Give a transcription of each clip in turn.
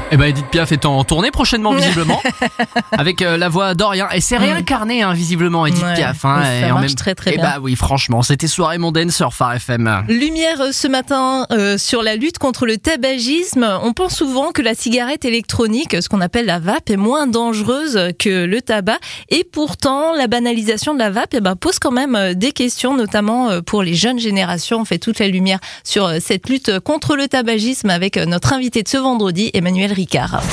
Eh ben Edith Piaf est en tournée prochainement visiblement avec la voix d'Orient et c'est réincarné visiblement Edith Piaf. Ça marche très très bien. Bah oui franchement c'était soirée mondaine sur Phare FM. Lumière ce matin sur la lutte contre le tabagisme. On pense souvent que la cigarette électronique, ce qu'on appelle la vape, est moins dangereuse que le tabac et pourtant la banalisation de la vape pose quand même des questions, notamment pour les jeunes générations. On fait toute la lumière sur cette lutte contre le tabagisme avec notre invité de ce vendredi, Emmanuel Ricard.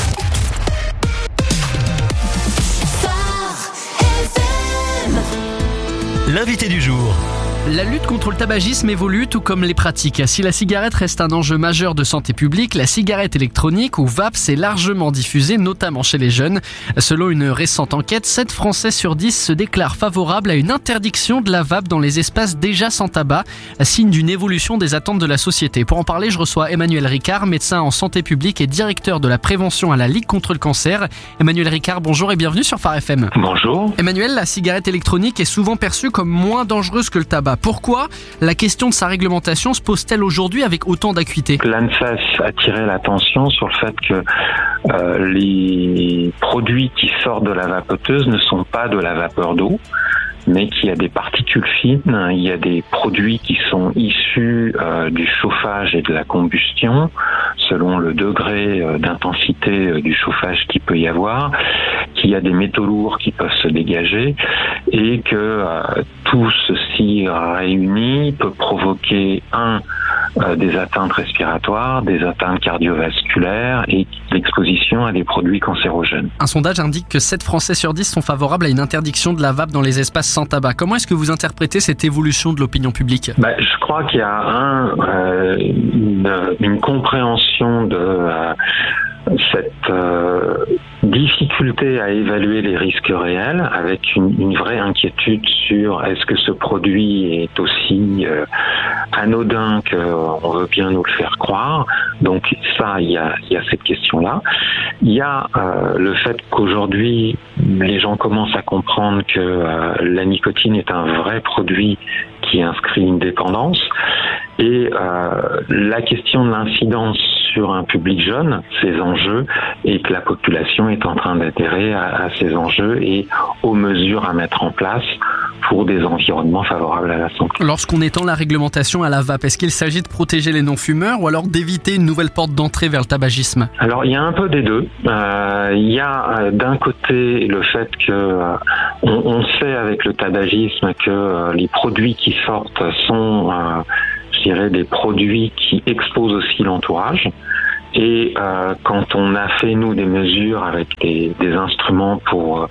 L'invité du jour. La lutte contre le tabagisme évolue tout comme les pratiques. Si la cigarette reste un enjeu majeur de santé publique, la cigarette électronique ou vape s'est largement diffusée, notamment chez les jeunes. Selon une récente enquête, 7 Français sur 10 se déclarent favorables à une interdiction de la vape dans les espaces déjà sans tabac, signe d'une évolution des attentes de la société. Pour en parler, je reçois Emmanuel Ricard, médecin en santé publique et directeur de la prévention à la Ligue contre le cancer. Emmanuel Ricard, bonjour et bienvenue sur Phare FM. Bonjour. Emmanuel, la cigarette électronique est souvent perçue comme moins dangereuse que le tabac. Pourquoi la question de sa réglementation se pose-t-elle aujourd'hui avec autant d'acuité ? L'ANSES a attiré l'attention sur le fait que les produits qui sortent de la vapoteuse ne sont pas de la vapeur d'eau, mais qu'il y a des particules fines, il y a des produits qui sont issus du chauffage et de la combustion, selon le degré d'intensité du chauffage qu'il peut y avoir, qu'il y a des métaux lourds qui peuvent se dégager, et que tout ceci réuni peut provoquer des atteintes respiratoires, des atteintes cardiovasculaires et l'exposition à des produits cancérogènes. Un sondage indique que 7 Français sur 10 sont favorables à une interdiction de la vape dans les espaces sans tabac. Comment est-ce que vous interprétez cette évolution de l'opinion publique ? Je crois qu'il y a une compréhension de cette difficulté à évaluer les risques réels, avec une vraie inquiétude sur est-ce que ce produit est aussi anodin qu'on veut bien nous le faire croire. Donc ça, il y a cette question-là. Il y a le fait qu'aujourd'hui, les gens commencent à comprendre que la nicotine est un vrai produit qui inscrit une dépendance. Et la question de l'incidence sur un public jeune, ces enjeux, et que la population est en train d'adhérer à ces enjeux et aux mesures à mettre en place pour des environnements favorables à la santé. Lorsqu'on étend la réglementation à la vape, est-ce qu'il s'agit de protéger les non-fumeurs ou alors d'éviter une nouvelle porte d'entrée vers le tabagisme ? Alors il y a un peu des deux. Il y a d'un côté le fait que on sait avec le tabagisme que les produits qui sortent sont des produits qui exposent aussi l'entourage. Et quand on a fait, nous, des mesures avec des instruments pour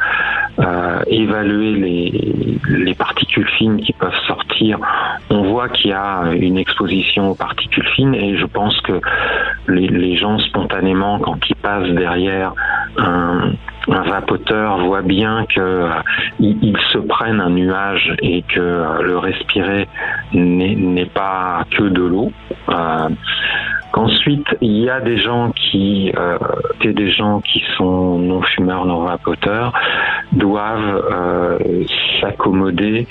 évaluer les particules fines qui peuvent sortir, on voit qu'il y a une exposition aux particules fines et je pense que les gens, spontanément, quand ils passent derrière un vapoteur, voient bien qu'ils se prennent un nuage et que le respirer n'est pas que de l'eau. Qu'ensuite, il y a des gens qui sont non-fumeurs, non-vapoteurs, doivent s'accommoder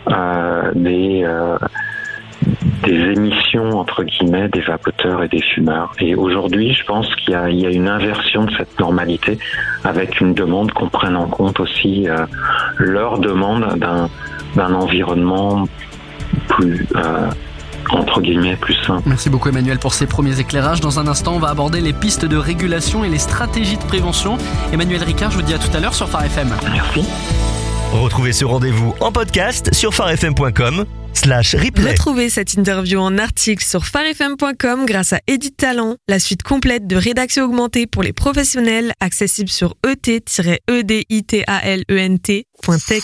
des émissions, entre guillemets, des vapoteurs et des fumeurs. Et aujourd'hui, je pense qu'il y a une inversion de cette normalité avec une demande qu'on prenne en compte aussi leur demande d'un environnement plus entre guillemets plus sain. Merci beaucoup Emmanuel pour ces premiers éclairages. Dans un instant, on va aborder les pistes de régulation et les stratégies de prévention. Emmanuel Ricard, je vous dis à tout à l'heure sur Phare FM. Merci. Retrouvez ce rendez-vous en podcast sur pharefm.com/replay. Retrouvez cette interview en article sur pharefm.com grâce à Edith Talent, la suite complète de rédaction augmentée pour les professionnels, accessible sur et-editalent.tech.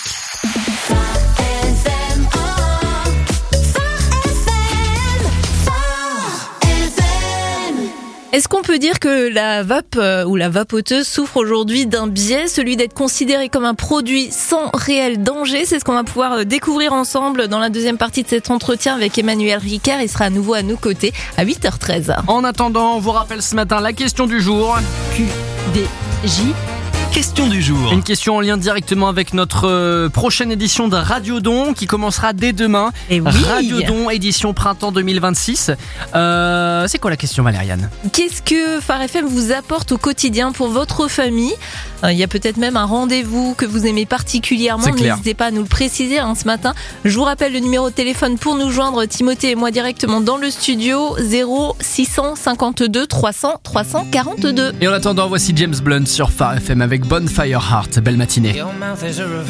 Est-ce qu'on peut dire que la vape ou la vapoteuse souffre aujourd'hui d'un biais, celui d'être considérée comme un produit sans réel danger ? C'est ce qu'on va pouvoir découvrir ensemble dans la deuxième partie de cet entretien avec Emmanuel Ricard. Il sera à nouveau à nos côtés à 8h13. En attendant, on vous rappelle ce matin la question du jour. QDJ question du jour. Une question en lien directement avec notre prochaine édition de Radiodon qui commencera dès demain. Et oui. Radiodon édition printemps 2026. C'est quoi la question, Valériane ? Qu'est-ce que Phare FM vous apporte au quotidien pour votre famille ? Il y a peut-être même un rendez-vous que vous aimez particulièrement. C'est clair. N'hésitez pas à nous le préciser ce matin. Je vous rappelle le numéro de téléphone pour nous joindre, Timothée et moi directement dans le studio, 0652 300 342. Et en attendant, voici James Blunt sur Phare FM avec Bonfire Heart. Belle matinée. Your mouth is a